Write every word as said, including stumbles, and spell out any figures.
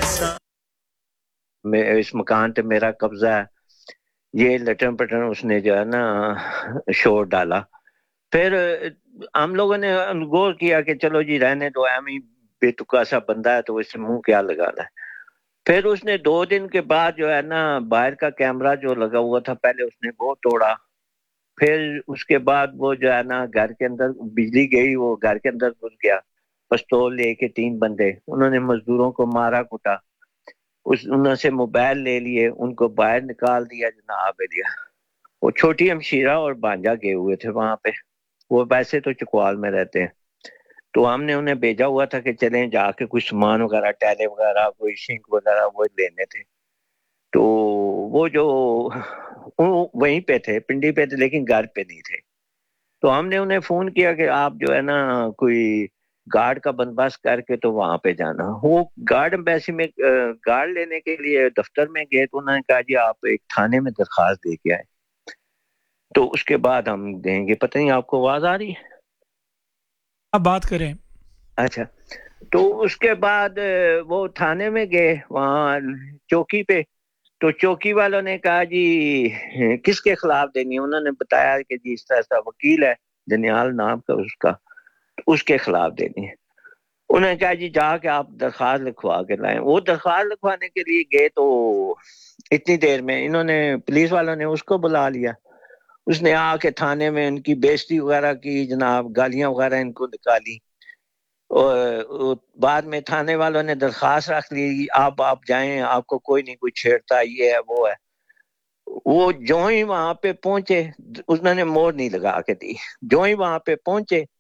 میں اس مکان پہ میرا قبضہ ہے، یہ لٹن پٹن اس نے جو ہے نا شور ڈالا. پھر ہم لوگوں نے غور کیا کہ چلو جی رہنے دو، ایمی بے تکا سا بندہ ہے تو اس سے منہ کیا لگانا ہے. پھر اس نے دو دن کے بعد جو ہے نا باہر کا کیمرہ جو لگا ہوا تھا پہلے اس نے وہ توڑا. پھر اس کے بعد وہ جو ہے نا گھر کے اندر بجلی گئی، وہ گھر کے اندر گھس گیا پستول لے کے، تین بندے، انہوں نے مزدوروں کو مارا کٹا، اس انہوں سے موبائل لے لیے، ان کو باہر نکال دیا جناب دیا. وہ چھوٹی ہمشیرہ اور بانجا گئے ہوئے تھے وہاں پہ، وہ ویسے تو چکوال میں رہتے ہیں. تو ہم نے انہیں بھیجا ہوا تھا کہ چلیں جا کے کچھ سامان وغیرہ ٹیلے وغیرہ کوئی شنک وغیرہ وہ لینے تھے. تو وہ جو وہیں پہ تھے، پنڈی پہ تھے لیکن گھر پہ نہیں تھے. تو ہم نے انہیں فون کیا کہ آپ جو ہے نا کوئی گارڈ کا بندوبست کر کے تو وہاں پہ جانا. وہ گارڈ ایمبیسی میں گارڈ لینے کے لیے دفتر میں گئے تو انہوں نے کہا جی آپ ایک تھانے میں درخواست دے کے آئے، تو اس کے بعد ہم دیں گے. پتہ نہیں آپ کو آواز آ رہی ہے؟ آپ بات کریں. اچھا، تو اس کے بعد وہ تھانے میں گئے وہاں چوکی پہ، تو چوکی والوں نے کہا جی کس کے خلاف دینی ہے. انہوں نے بتایا کہ جی اس طرح ایسا وکیل ہے جنیال نام کا اس کا، اس کے خلاف دینی ہے. انہوں نے کہا جی جا کے آپ درخواست لکھوا کے لائیں. وہ درخواست لکھوانے کے لیے گئے تو اتنی دیر میں انہوں نے پولیس والوں نے اس کو بلا لیا. اس نے آ کے تھانے میں ان کی بےزتی وغیرہ کی جناب، گالیاں وغیرہ ان کو نکالی. اور بعد میں تھانے والوں نے درخواست رکھ لی آپ آپ جائیں، آپ کو کوئی نہیں کوئی چھیڑتا، یہ ہے وہ ہے. وہ جو ہی وہاں پہ پہنچے انہوں نے مور نہیں لگا کے دی. جو ہی وہاں پہ پہنچے